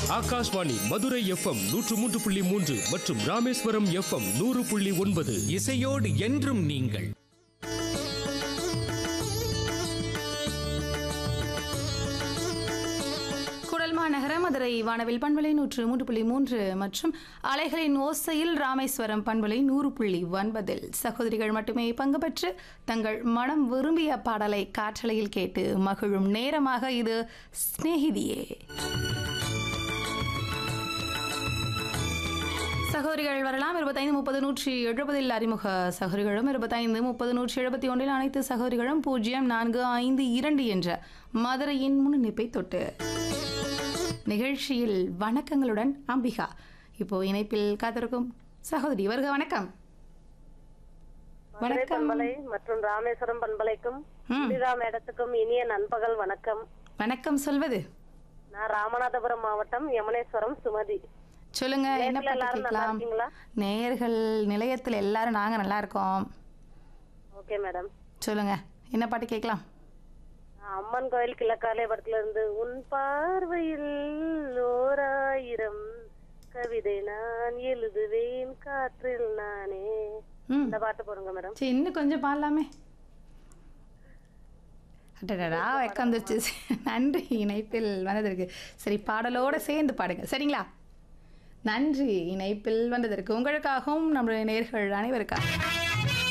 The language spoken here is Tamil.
ஆகாஷ்வாணி மதுரை எஃப்எம் 103.3 மற்றும் ராமேஸ்வரம் எஃப்எம் 100.9. இசையோடு என்றும் நீங்கள். நகர மதுரை வானவில் பண்பலை 103.3 மற்றும் அலைகளின் ஓசையில் ராமேஸ்வரம் பண்பலை 100.9 சகோதரிகள் மட்டுமே பங்கு பெற்று தங்கள் மனம் விரும்பிய பாடலை காற்றலையில் கேட்டு மகிழும் நேரமாக இது ஸ்நேகிதியே. சகோதரிகள் வரலாம் 25-30-170 அறிமுக சகோதரிகளும் 25-30-171 அனைத்து சகோதரிகளும் 0452 என்ற மதுரையின் முன்னிப்பை தொட்டு நிகழ்ச்சியில் வணக்கங்களுடன் அம்பிகா. இப்போ இணைப்பில் காத்திருக்கும் சகோதரி வருக. வணக்கம். வணக்கம் மற்றும் ராமேஸ்வரம் பண்பலைக்கும் மேடத்துக்கும் இனிய நண்பகல் வணக்கம். வணக்கம் சொல்வது நான் ராமநாதபுரம் மாவட்டம் யமுனேஸ்வரம் சுமதி. சொல்லுங்க, என்ன பாட்டு கேட்கலாம்? நேயர்கள் நிலையத்தில் எல்லாரும் நாங்க நல்லா இருக்கோம். ஓகே மேடம், சொல்லுங்க என்ன பாட்டு கேட்கலாம்? அம்மன் கோயில் கிழக்காலே படத்துல இருந்து உன் பார்வையில் 1000 கவிதை நான் எழுதுவேன் காற்றில் நானே, இந்த பாட்டு போடுங்க மேடம். சரி, இன்னும் கொஞ்சம் பாடலாமே. அடடா வெக்கம் வந்துருச்சு. நன்றி இணைப்பில் வந்ததற்கு. சரி, பாடலோட சேர்ந்து பாடுங்க சரிங்களா? நன்றி இணைப்பில் வந்ததற்கு. உங்களுக்காகவும் நம்முடைய நேயர்கள் அனைவருக்காக